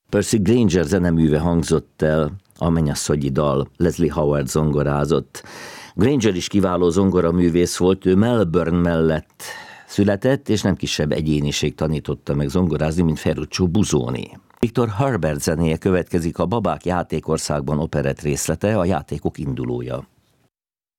Percy Grainger zeneműve hangzott el, a mennyasszonyi dal, Leslie Howard zongorázott. Grainger is kiváló zongoraművész volt, ő Melbourne mellett született, és nem kisebb egyéniség tanította meg zongorázni, mint Ferruccio Busoni. Victor Herbert zenéje következik, a Babák játékországban operett részlete, a játékok indulója.